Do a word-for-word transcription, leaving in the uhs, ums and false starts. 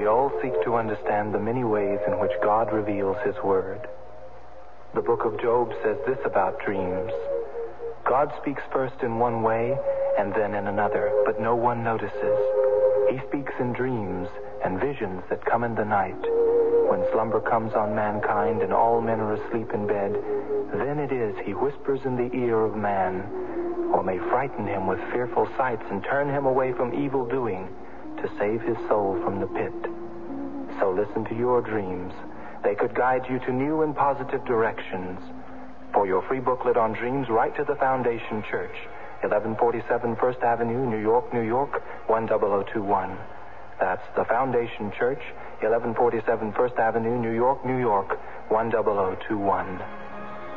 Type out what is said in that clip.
all seek to understand the many ways in which God reveals His Word. The book of Job says this about dreams. God speaks first in one way and then in another, but no one notices. He speaks in dreams and visions that come in the night. When slumber comes on mankind and all men are asleep in bed, then it is He whispers in the ear of man, or may frighten him with fearful sights and turn him away from evil doing to save his soul from the pit. So listen to your dreams. They could guide you to new and positive directions. For your free booklet on dreams, write to the Foundation Church, eleven forty-seven First Avenue, New York, New York, one zero zero two one. That's the Foundation Church, eleven forty-seven First Avenue, New York, New York, one zero zero two one.